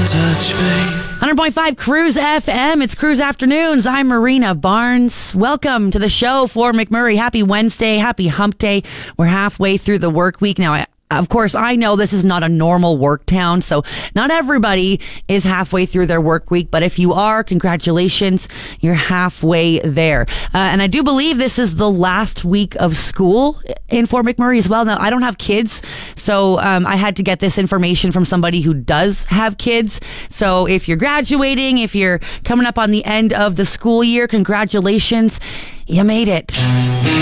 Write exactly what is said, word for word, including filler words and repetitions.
touch faith. one hundred point five Cruise F M. It's Cruise Afternoons. I'm Marina Barnes. Welcome to the show for McMurray. Happy Wednesday. Happy hump day. We're halfway through the work week now. I, Of course, I know this is not a normal work town, so not everybody is halfway through their work week, but if you are, congratulations, you're halfway there. Uh, and I do believe this is the last week of school in Fort McMurray as well. Now, I don't have kids, so um, I had to get this information from somebody who does have kids. So if you're graduating, if you're coming up on the end of the school year, congratulations, you made it.